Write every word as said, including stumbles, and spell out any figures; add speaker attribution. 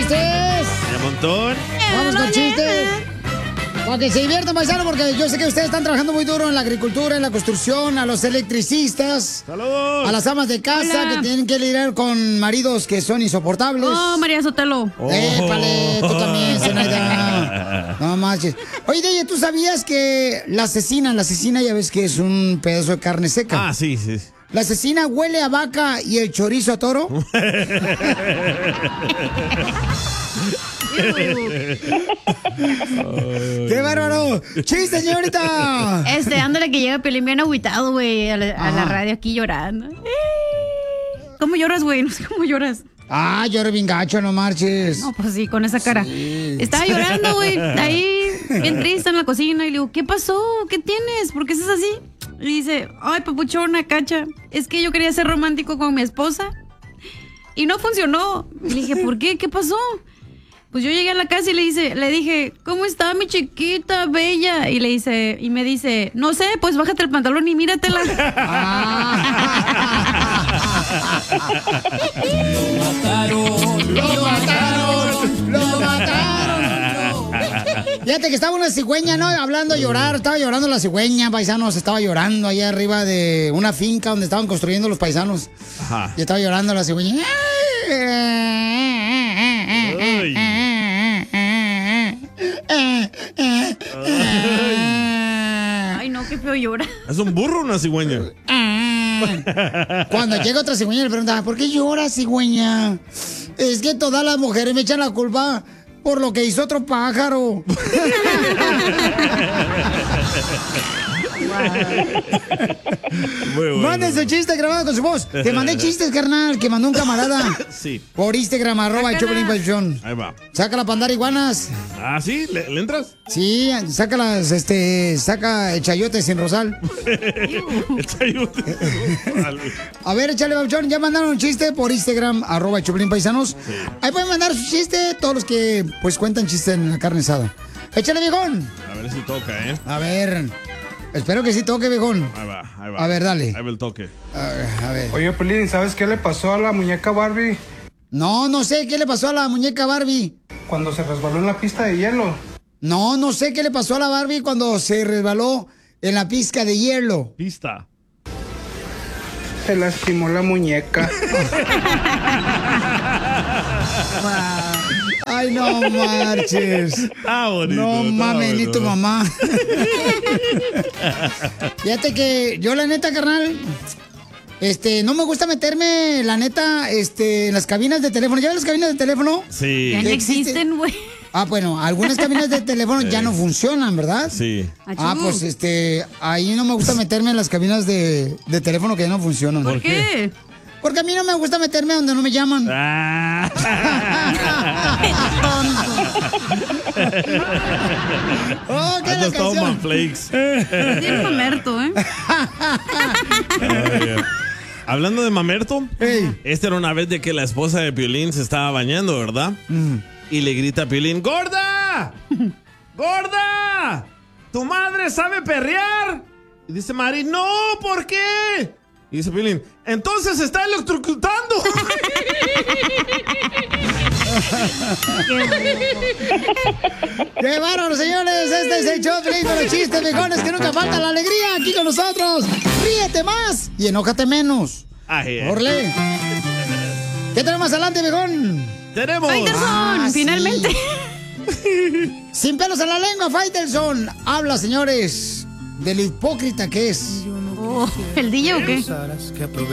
Speaker 1: chistes?
Speaker 2: De montón.
Speaker 1: Vamos con chistes. Para que se diviertan, paisano, porque yo sé que ustedes están trabajando muy duro en la agricultura, en la construcción, a los electricistas.
Speaker 2: ¡Saludos!
Speaker 1: A las amas de casa. Hola. Que tienen que lidiar con maridos que son insoportables.
Speaker 3: Oh, María Sotelo.
Speaker 1: Oh. Épale, tú también, Zenaida. No manches. Oye, Deye, ¿tú sabías que la cecina, la cecina ya ves que es un pedazo de carne seca?
Speaker 2: Ah, sí, sí.
Speaker 1: ¿La cecina huele a vaca y el chorizo a toro? ¡Qué bárbaro! ¡Chiste, señorita!
Speaker 3: Este, ándale que llega Piolín bien agüitado, güey, a, la, a la radio aquí llorando. ¿Cómo lloras, güey? No sé cómo lloras.
Speaker 1: Ah, lloro bien gacho, no marches.
Speaker 3: No, pues sí, con esa cara. Sí. Estaba llorando, güey, ahí, bien triste en la cocina. Y le digo, ¿qué pasó? ¿Qué tienes? ¿Por qué estás así? Y dice, ay, papuchona, cacha, es que yo quería ser romántico con mi esposa y no funcionó. Y le dije, ¿por qué? ¿Qué pasó? Pues yo llegué a la casa y le dice, le dije, ¿cómo está mi chiquita, bella? Y le dice, y me dice, no sé, pues bájate el pantalón y míratela.
Speaker 1: Lo mataron, lo mataron, lo mataron. Fíjate que estaba una cigüeña, ¿no? Hablando, llorar, estaba llorando la cigüeña, paisanos, estaba llorando allá arriba de una finca donde estaban construyendo los paisanos. Ajá. Y estaba llorando la cigüeña. Ay.
Speaker 3: Ay, no, qué feo llora.
Speaker 2: ¿Es un burro o una cigüeña?
Speaker 1: Cuando llega otra cigüeña le preguntaba, ¿por qué llora, cigüeña? Es que todas las mujeres me echan la culpa por lo que hizo otro pájaro. Bueno. Mande su chiste grabado con su voz. Te mandé chistes, carnal, que mandó un camarada.
Speaker 2: Sí.
Speaker 1: Por Instagram, arroba el Choplin Paixón.
Speaker 2: Ahí va.
Speaker 1: Saca la pandara iguanas.
Speaker 2: Ah, ¿sí? ¿Le, ¿Le entras?
Speaker 1: Sí, saca las, este, saca el chayote sin rosal.
Speaker 2: El chayote.
Speaker 1: A ver, échale, Paixón. Ya mandaron un chiste por Instagram, arroba el Choplin Paisanos. Sí. Ahí pueden mandar su chiste, todos los que, pues, cuentan chistes en la carne asada. Échale, viejón.
Speaker 2: A ver si toca, ¿eh?
Speaker 1: A ver. Espero que sí toque, viejón.
Speaker 2: Ahí va, ahí va.
Speaker 1: A ver, dale.
Speaker 2: Ahí va el toque.
Speaker 1: A ver, a ver.
Speaker 4: Oye, Pelín, ¿sabes qué le pasó a la muñeca Barbie?
Speaker 1: No, no sé qué le pasó a la muñeca Barbie.
Speaker 4: Cuando se resbaló en la pista de hielo.
Speaker 1: No, no sé qué le pasó a la Barbie cuando se resbaló en la pista de hielo.
Speaker 2: Pista.
Speaker 4: Se lastimó la muñeca.
Speaker 1: Ay, no marches.
Speaker 2: Ah, bonito,
Speaker 1: no mames, ni tu mamá. Fíjate que yo, la neta, carnal, este, no me gusta meterme, la neta, este, en las cabinas de teléfono. ¿Ya ves las cabinas de teléfono?
Speaker 2: Sí.
Speaker 3: Ya no existen, güey.
Speaker 1: Ah, bueno, algunas cabinas de teléfono sí. Ya no funcionan, ¿verdad?
Speaker 2: Sí.
Speaker 1: Ah, pues este, ahí no me gusta meterme en las cabinas de, de teléfono que ya no funcionan.
Speaker 3: ¿Por qué?
Speaker 1: Porque a mí no me gusta meterme donde no me llaman.
Speaker 2: Ah.
Speaker 1: Oh, ¿qué
Speaker 2: Andas todo manflakes.
Speaker 3: Tiene mamerto, ¿eh?
Speaker 2: Ay, hablando de mamerto,
Speaker 1: hey.
Speaker 2: Esta era una vez de que la esposa de Piolín se estaba bañando, ¿verdad? Mm. Y le grita a Piolín, ¡gorda! ¡Gorda! ¿Tu madre sabe perrear? Y dice Mari, no, ¿por qué? Y dice Piolín, entonces se está electrocutando.
Speaker 1: ¡Qué bárbaro, señores! Este es el show feliz con los chistes viejones que nunca falta la alegría aquí con nosotros. Ríete más y enójate menos. Orle. ¿Qué tenemos adelante, viejón?
Speaker 2: Tenemos.
Speaker 3: Faitelson, ah, finalmente.
Speaker 1: Sí. Sin pelos en la lengua, Faitelson. Habla, señores, del hipócrita que es.
Speaker 3: Oh, ¿el D J o qué?